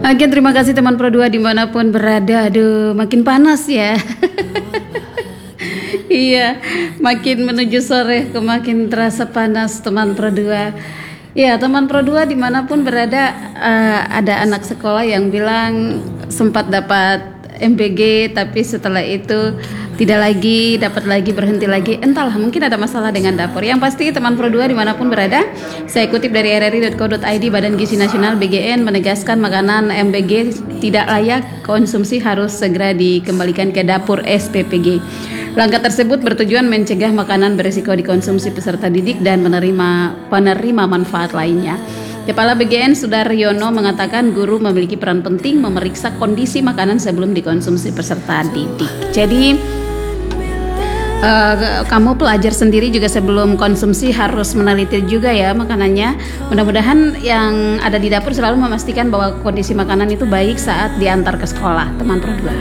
Oke, terima kasih teman Pro 2 dimanapun berada. Aduh, makin panas ya. Iya, makin menuju sore ke makin terasa panas teman Pro 2. Ya, teman Pro 2 dimanapun berada, ada anak sekolah yang bilang sempat dapat MBG, tapi setelah itu tidak lagi, dapat lagi, berhenti lagi. Entahlah, mungkin ada masalah dengan dapur. Yang pasti teman Pro 2 dimanapun berada, saya kutip dari rri.co.id, Badan Gizi Nasional BGN menegaskan makanan MBG tidak layak konsumsi harus segera dikembalikan ke dapur SPPG. Langkah tersebut bertujuan mencegah makanan berisiko dikonsumsi peserta didik dan penerima manfaat lainnya. Kepala BGN Sudaryono mengatakan guru memiliki peran penting memeriksa kondisi makanan sebelum dikonsumsi peserta didik. Jadi kamu pelajar sendiri juga sebelum konsumsi harus meneliti juga ya makanannya. Mudah-mudahan yang ada di dapur selalu memastikan bahwa kondisi makanan itu baik saat diantar ke sekolah, teman Pro 2.